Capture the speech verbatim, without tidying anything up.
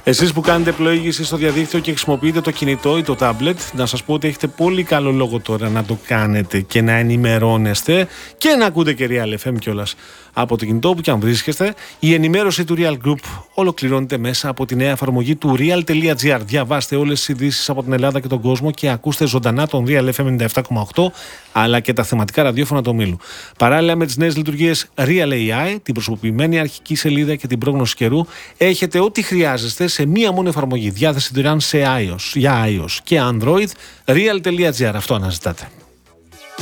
Εσείς που κάνετε πλοήγηση στο διαδίκτυο και χρησιμοποιείτε το κινητό ή το τάμπλετ, να σας πω ότι έχετε πολύ καλό λόγο τώρα να το κάνετε και να ενημερώνεστε και να ακούτε και Real εφ εμ κιόλας από το κινητό που κι αν βρίσκεστε. Η ενημέρωση του Real Group ολοκληρώνεται μέσα από τη νέα εφαρμογή του real.gr. Διαβάστε όλες τις ειδήσεις από την Ελλάδα και τον κόσμο και ακούστε ζωντανά τον Real εφ εμ ενενήντα επτά κόμμα οκτώ αλλά και τα θεματικά ραδιόφωνα του ομίλου. Παράλληλα με τις νέες λειτουργίες Real έι άι, την προσωπημένη αρχική σελίδα και την πρόγνωση καιρού, έχετε ό,τι χρειάζεστε σε μία μόνο εφαρμογή. Διάθεση δωρεάν σε iOS, για iOS και Android. Real.gr, αυτό αναζητάτε.